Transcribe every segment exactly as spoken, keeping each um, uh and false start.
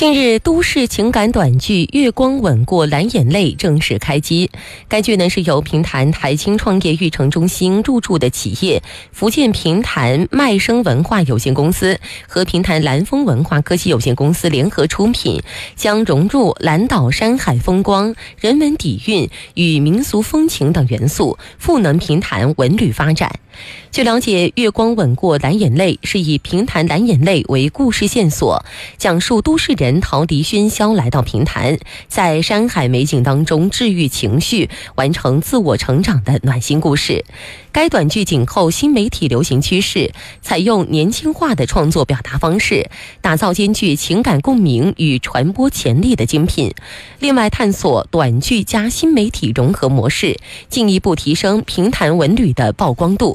近日，都市情感短剧《月光吻过蓝眼泪》正式开机。该剧呢是由平潭台青创业育成中心入驻的企业福建平潭麦生文化有限公司和平潭蓝峰文化科技有限公司联合出品，将融入蓝岛山海风光、人文底蕴与民俗风情等元素，赋能平潭文旅发展。据了解，《月光吻过蓝眼泪》是以平潭蓝眼泪为故事线索，讲述都市人逃离喧嚣来到平潭，在山海美景当中治愈情绪，完成自我成长的暖心故事。该短剧紧扣新媒体流行趋势，采用年轻化的创作表达方式，打造兼具情感共鸣与传播潜力的精品。另外，探索短剧加新媒体融合模式，进一步提升平潭文旅的曝光度。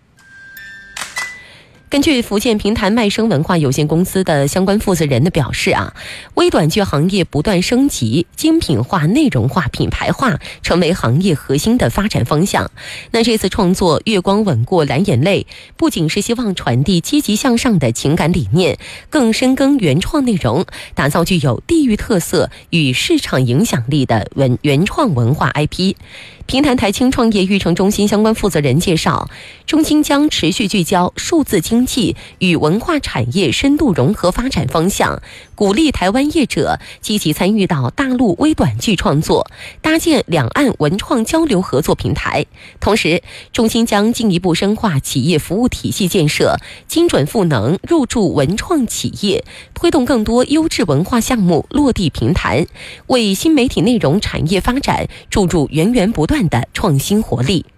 根据福建平潭麦生文化有限公司的相关负责人的表示啊，微短剧行业不断升级，精品化、内容化、品牌化成为行业核心的发展方向。那这次创作《月光吻过蓝眼泪》，不仅是希望传递积极向上的情感理念，更深耕原创内容，打造具有地域特色与市场影响力的文原创文化 I P。平潭台青创业育成中心相关负责人介绍，中心将持续聚焦数字经济与文化产业深度融合发展方向，鼓励台湾业者积极参与到大陆微短剧创作，搭建两岸文创交流合作平台。同时，中心将进一步深化企业服务体系建设，精准赋能入驻文创企业，推动更多优质文化项目落地平潭，为新媒体内容产业发展注入源源不断的创新活力。